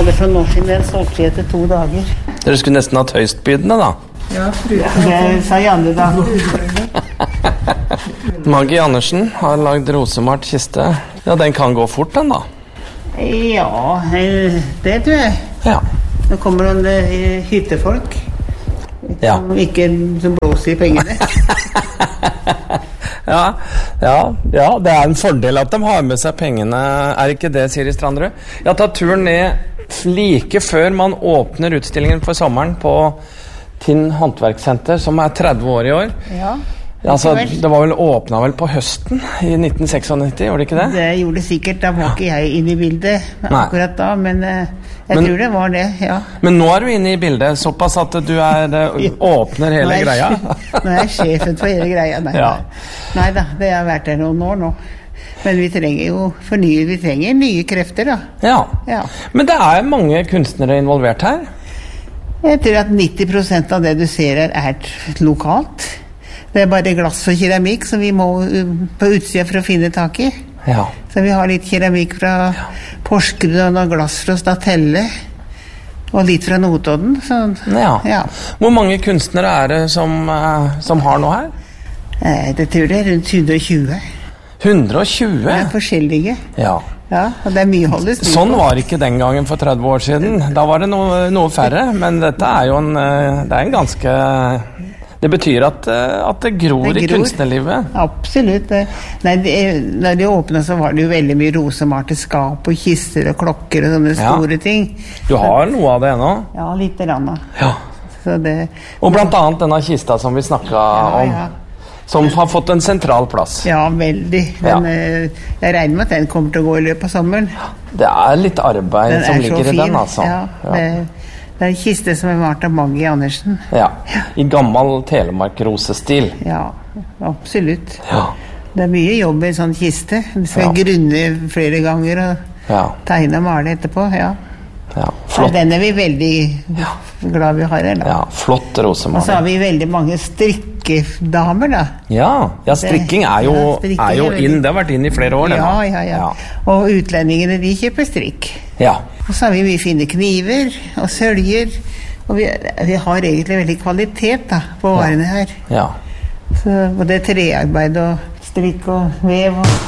hadde for noen år siden den solgte etter 2 dager. Dere skulle nesten hatt høystbydende da. Ja, det sa Janne da. Maggie Andersen har lagd rosemalt kiste. Ja, den kan gå fort den da. Ja, det tror jeg. Ja. Nå kommer noen hyttefolk som ikke som blåser i pengene. Ja, det er en fordel at de har med seg pengene. Er ikke det, Siri Strandrud? Jeg har tatt turen ned like før man åpner utstillingen for sommeren på Tinn Håndverkssenter, som er 30 år i år. Ja. Altså, det var vel åpnet vel på høsten i 1996, gjorde det ikke det? Det gjorde det sikkert, da var ikke jeg inne i bildet akkurat da, men jeg tror det var det, ja. Men nå er du inne i bildet, såpass at du åpner hele greia. Nå er jeg sjefen for hele greia, nei da, det har vært der noen år nå. Men vi trenger jo vi trenger nye krefter da. Ja, men det er mange kunstnere involvert her. Jeg tror at 90% av det du ser her er lokalt. Det er bare glass og keramikk som vi må på utsida for å finne tak i. Ja. Så vi har litt keramikk fra Porsgrunn og glass fra Statelle og litt fra Notodden. Ja. Hvor mange kunstnere er det som har noe her? Jeg tror det er rundt 120. 120? Det er forskjellige. Ja, og det er mye holdes. Sånn var ikke den gangen for 30 år siden. Da var det noe færre, men dette er jo en ganske... Det betyr at det gror i kunstnerlivet. Absolutt. Når de åpnet så var det jo veldig mye rosemalte skap og kister og klokker og sånne store ting. Du har noe av det ennå? Ja, litt grann. Ja. Og blant annet denne kista som vi snakket om. Som har fått en sentral plass. Ja, veldig. Jeg regner med at den kommer til å gå i løpet av sommeren. Det er litt arbeid som ligger i den, altså. Det er en kiste som er malt av Maggie Andersen. Ja, i gammel Telemark-rosestil. Ja, absolutt. Ja. Det er mye jobb i en sånn kiste. Du skal grunne flere ganger og tegne og male etterpå, flott. Den er vi veldig glad vi har her, da. Ja, flott rosemaling. Og så har vi veldig mange strikkedamer, da. Ja, strikking er jo inn. Det har vært inn i flere år, det. Ja. Og utlendingene, de kjøper strikk. Ja. Og så har vi mye fine kniver og søljer, og vi har egentlig veldig kvalitet da, på varene her. Ja. Så både trearbeid og strikk og vev og